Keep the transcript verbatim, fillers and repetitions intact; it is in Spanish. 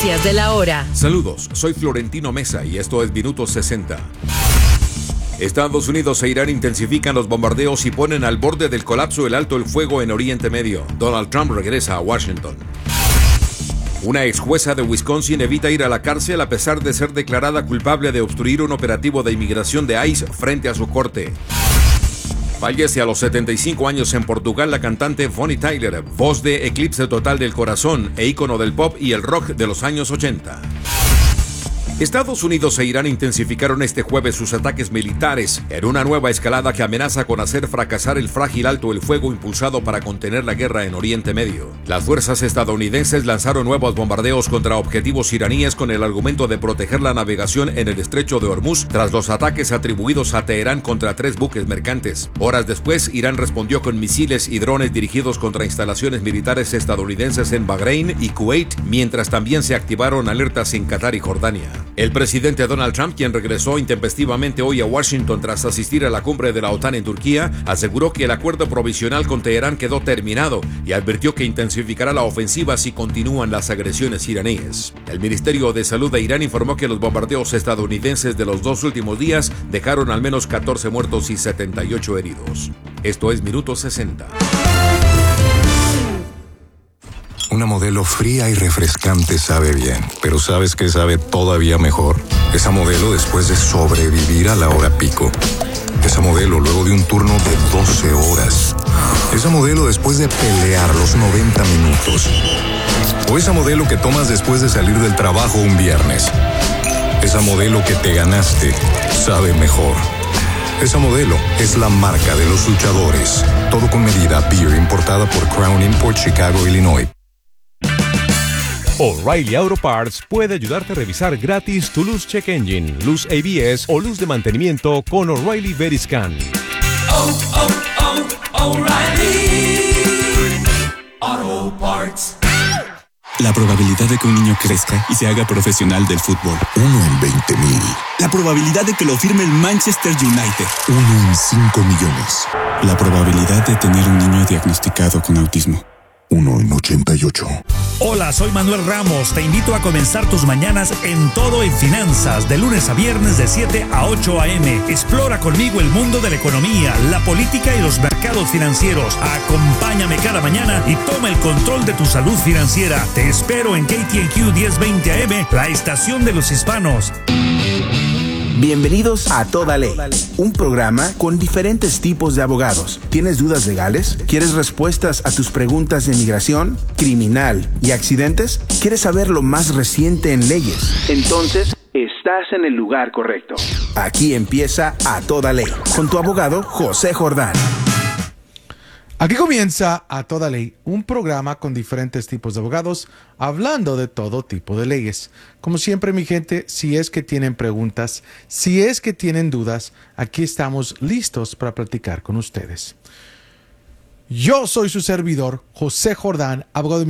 Noticias de la hora. Saludos, soy Florentino Mesa y esto es Minuto sesenta. Estados Unidos e Irán intensifican los bombardeos y ponen al borde del colapso el alto el fuego en Oriente Medio. Donald Trump regresa a Washington. Una ex jueza de Wisconsin evita ir a la cárcel a pesar de ser declarada culpable de obstruir un operativo de inmigración de ICE frente a su corte. Fallece a los setenta y cinco años en Portugal la cantante Bonnie Tyler, voz de Eclipse Total del Corazón e ícono del pop y el rock de los años ochenta. Estados Unidos e Irán intensificaron este jueves sus ataques militares en una nueva escalada que amenaza con hacer fracasar el frágil alto el fuego impulsado para contener la guerra en Oriente Medio. Las fuerzas estadounidenses lanzaron nuevos bombardeos contra objetivos iraníes con el argumento de proteger la navegación en el estrecho de Hormuz tras los ataques atribuidos a Teherán contra tres buques mercantes. Horas después, Irán respondió con misiles y drones dirigidos contra instalaciones militares estadounidenses en Bahrein y Kuwait, mientras también se activaron alertas en Qatar y Jordania. El presidente Donald Trump, quien regresó intempestivamente hoy a Washington tras asistir a la cumbre de la OTAN en Turquía, aseguró que el acuerdo provisional con Teherán quedó terminado y advirtió que intensificará la ofensiva si continúan las agresiones iraníes. El Ministerio de Salud de Irán informó que los bombardeos estadounidenses de los dos últimos días dejaron al menos catorce muertos y setenta y ocho heridos. Esto es Minuto sesenta. Una Modelo fría y refrescante sabe bien, pero ¿sabes qué sabe todavía mejor? Esa Modelo después de sobrevivir a la hora pico. Esa Modelo luego de un turno de doce horas. Esa Modelo después de pelear los noventa minutos. O esa Modelo que tomas después de salir del trabajo un viernes. Esa Modelo que te ganaste sabe mejor. Esa Modelo es la marca de los luchadores. Todo con medida. Beer importada por Crown Import, Chicago, Illinois. O'Reilly Auto Parts puede ayudarte a revisar gratis tu luz check engine, luz A B S o luz de mantenimiento con O'Reilly Veriscan. Oh, oh, oh, O'Reilly Auto Parts. La probabilidad de que un niño crezca y se haga profesional del fútbol. Uno en veinte mil. La probabilidad de que lo firme el Manchester United. Uno en cinco millones. La probabilidad de tener un niño diagnosticado con autismo. Uno en ochenta y ocho. Hola, soy Manuel Ramos. Te invito a comenzar tus mañanas en Todo en Finanzas, de lunes a viernes de siete a ocho a.m. Explora conmigo el mundo de la economía, la política y los mercados financieros. Acompáñame cada mañana y toma el control de tu salud financiera. Te espero en K T N Q diez veinte A M, la estación de los hispanos. Bienvenidos a Toda Ley, un programa con diferentes tipos de abogados. ¿Tienes dudas legales? ¿Quieres respuestas a tus preguntas de inmigración, criminal y accidentes? ¿Quieres saber lo más reciente en leyes? Entonces, estás en el lugar correcto. Aquí empieza A Toda Ley, con tu abogado José Jordán. Aquí comienza A Toda Ley, un programa con diferentes tipos de abogados, hablando de todo tipo de leyes. Como siempre, mi gente, si es que tienen preguntas, si es que tienen dudas, aquí estamos listos para platicar con ustedes. Yo soy su servidor, José Jordán, abogado de